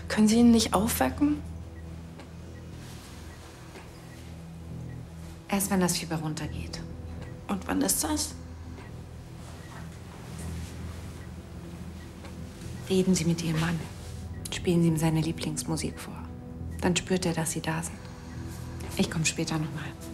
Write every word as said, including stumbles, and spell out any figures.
Können Sie ihn nicht aufwecken? Erst wenn das Fieber runtergeht. Und wann ist das? Reden Sie mit Ihrem Mann. Spielen Sie ihm seine Lieblingsmusik vor. Dann spürt er, dass Sie da sind. Ich komme später nochmal.